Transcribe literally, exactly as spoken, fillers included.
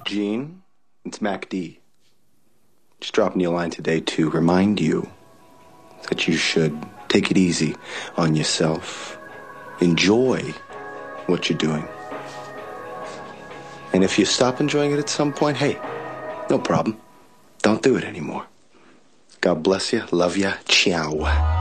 Gene, it's Mac D. Just dropping you a line today to remind you that you should take it easy on yourself. Enjoy what you're doing. And if you stop enjoying it at some point, hey, no problem. Don't do it anymore. God bless you. Love ya. Ciao.